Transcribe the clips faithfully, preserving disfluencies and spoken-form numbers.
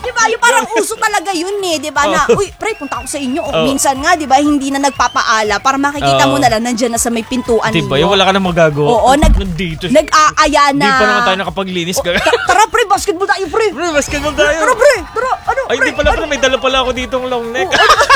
Diba, yung parang uso talaga yun eh, diba, na, Oh. uy, pre, punta ako sa inyo. O, Oh. minsan nga, diba, hindi na nagpapaala para makikita Oh. mo na lang, nandyan na sa may pintuan Diba, ninyo. yung wala ka na magagawa. Oo, nag, Nandito. nag-aaya na. Hindi pa naman tayo nakapaglinis. O, ta- tara, pre, basketball tayo, pre. Pre, basketball tayo. Tara, pre, tara, ano, Ay, pre, hindi pala, ano? pre, may dala pala ako ditong long neck.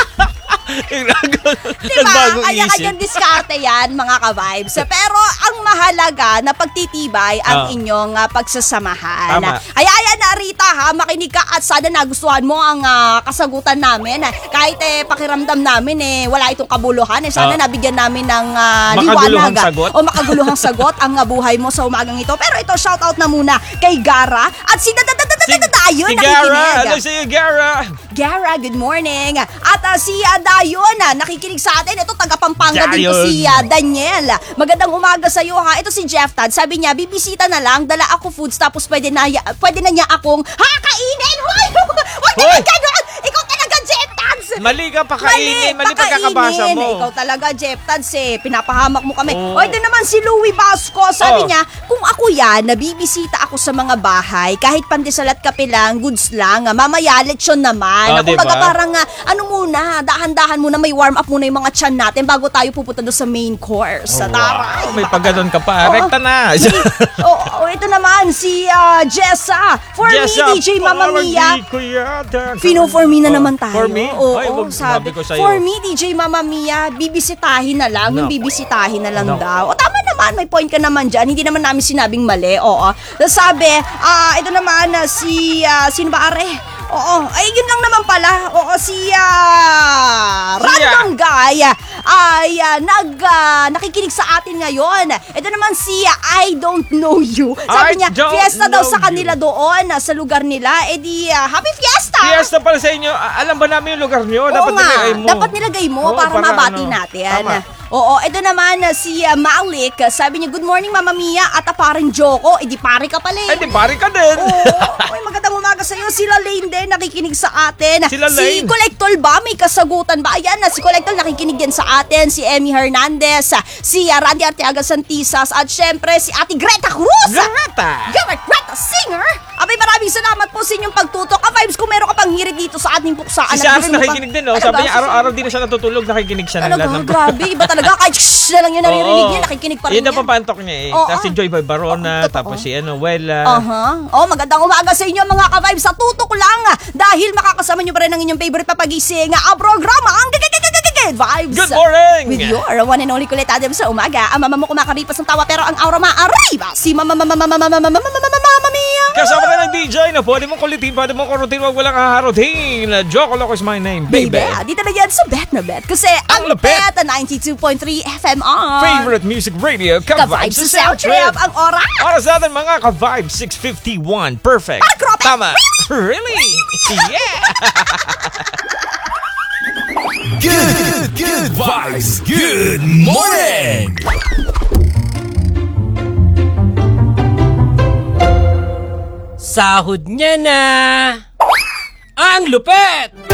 Diba? Nagbagong Kanya-kanyang isip. diskarte yan, mga ka-vibes. Pero ang mahalaga na pagtitibay ang Ah. inyong ah, pagsasamahan. Tama. Ay, ayan na, Rita, ha, makinig ka at sana nagustuhan mo ang ah, kasagutan namin. Kahit eh, pakiramdam namin, eh, wala itong kabuluhan. Eh, sana Ah. nabigyan namin ng ah, Makaguluhang liwanag. sagot? O makaguluhang sagot ang ah, buhay mo sa umagang ito. Pero ito, shoutout na muna kay Gara at si Dadadadadadadayon. Si Gara, ano sa'yo, Gara? Gara, good morning. At uh, si uh, Dayon, uh, nakikinig sa atin. Ito, taga Pampanga din to Dayon. si uh, Daniel. Magandang umaga sa iyo, ha. Ito si Jeff Tad. Sabi niya, bibisita na lang, dala ako foods, tapos pwede na, pwede na niya akong hakainin. Hoy! Huwag Hoy! naman gano'n! Ikaw talaga, Jeff Tad! Mali ka, pakainin. Mali pagkakabasa pakainin. mo. Ikaw talaga, Jeff Tad, eh. Pinapahamak mo kami. Oh. O, ito naman si Louie Basco. Sabi Oh. niya, kung ako yan, nabibisita ako sa mga bahay, kahit pandesal at kape lang, goods lang, ah, mamaya lechon naman. Ah, Ako diba? baga parang, ah, ano muna, dahan-dahan muna, may warm up muna yung mga tiyan natin bago tayo pupunta doon sa main course. Sa taray. Wow, may pagganon ka pa. Oo. Rekta na. oh, oh, ito naman, si ah, Jessa. For Jessa, me, D J Mama parang Mia. di ko yata. Fino for me na Oh, naman tayo. For me? Oo, Ay, wag sabi. sabi ko sa'yo. For me, D J Mama Mia, bibisitahin na lang. Yung No. bibisitahin na lang No. daw. O tama naman, may point ka naman dyan. Hindi naman namin sinabing mali. Oo. Tapos sabi, ah, ito naman, ah, si, ah, sino ba are? Oo, ay yun lang naman pala. Oo, si ah, random guy ay ah, nag ah, nakikinig sa atin ngayon. Ito naman si ah, I don't know you. Sabi I niya, don't fiesta daw know sa kanila doon, ah, sa lugar nila. Eh di, ah, happy fiesta! Fiesta pala sa inyo. A- Alam ba namin yung lugar nyo? Oo Dapat nga, nilagay mo. dapat nilagay mo Oo, para, mabati ano, natin. Tama. Oo, ito naman uh, si uh, Malik. Sabi niya, good morning Mama Mia at uh, paring Joko. Eh di pare ka pala eh. Ay, di pare ka din. Oo, oy, magandang umaga sa iyo. Sila Lane din nakikinig sa atin. Sila Si Lane. Collectol ba? May kasagutan ba? Ayan na, si Collectol nakikinig din sa atin. Si Emmy Hernandez, si uh, Randy Arteaga Santisas at syempre si Ate Greta Cruz. Greta! Greta, Greta Singer. Abay, maraming salamat po sa inyong pagtutok. Ka vibes, kung meron ka pang hirit dito sa ating puksaan. Si at Sharon gusto mo nakikinig pang- din, no? Talaga, Sabi niya, si araw-araw din na siya natutulog, nakikinig siya ng Talaga, lahat ng... grabe. Iba talaga. Kahit shhh na lang yun naririnig Oo. niya, nakikinig pa rin Yun ang yan. papantok niya eh. Oo. Tapos si Joy Boy Barona, Oo, totoo. tapos si ano, Wella. Aha. Oh, magandang umaga sa inyo mga ka-vibes. Sa tutok lang ah, dahil makakasama niyo pa rin ang inyong favorite papagising ang programa ang Gagagagagagagag Vibes. Good morning! With your one and only Kulit Adam sa umaga. Ang mama mo kumakaripas ng tawa pero ang aura maariba. Si mama mama mama mama mama mama mama mama Mia. Kasama ka ng D J na pwede mong kulitin, pwede mong kurutin, wag walang haharutin. Joko Loco is my name, baby. Baby, dito na yan sa Bet na Bet. Kasi ang Ang lupit. Bet ninety-two point three F M R. Favorite music radio, Ka-vibes Ka-Vibes sa Sound Trip. Ang oras. Oras natin mga Ka-Vibes, six fifty-one. Perfect. Pag-crope. Tama. Really? Yeah! Good, good vibes, good morning! Sahod niya na! Ang lupet!